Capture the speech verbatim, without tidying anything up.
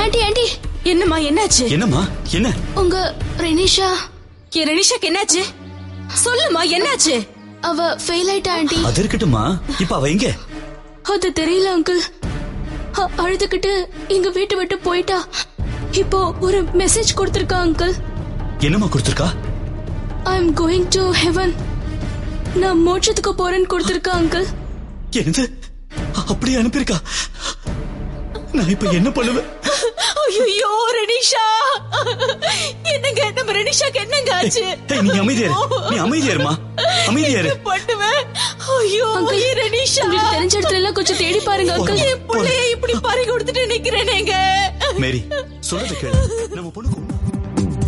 Aunty aunty என்னம்மா என்னாச்சு? என்னம்மா என்ன? உங்க ரெனிஷா. என் ரெனிஷாக்கு என்னாச்சு? சொல்லுமா என்னாச்சு? அவ ஃபெயில் ஆயிட்டா ஆண்டி. அது இருக்கட்டும்மா, இப்ப அவ எங்க? அது தெரியல அங்கிள். அழுதுகிட்டு எங்க வீட்டு விட்டு போயிட்டா. இப்போ ஒரு மெசேஜ் கொடுத்திருக்கா அங்கிள். என்னம்மா கொடுத்திருக்கா? ஐ அம் கோயிங் டு ஹெவன். நான் மோட்சத்துக்கு போறேன்னு கொடுத்திருக்கா அங்கிள். என்னது? அப்படியே அனுப்பியிருக்கா? நான் இப்ப என்ன பண்ணுவேன்? ஐயோ ரெனிஷா, என்னங்க நம்ம ரெனிஷாக்கு என்னங்க ஆச்சு? நீ அமைதியாரு, நீ அமைதியாருமா, அமைதியாரு. பண்ணுவேன். ஐயோ ரெனிஷா, உங்களுக்கு தெரிஞ்ச இடத்துல எல்லாம் கொஞ்சம் தேடி பாருங்க அங்கிள். என் பிள்ளைய இப்படி பறி கொடுத்துட்டு நிக்கிறேனேங்க. மேரி சொல்றத கேளு, நம்ம பொண்ணுக்கு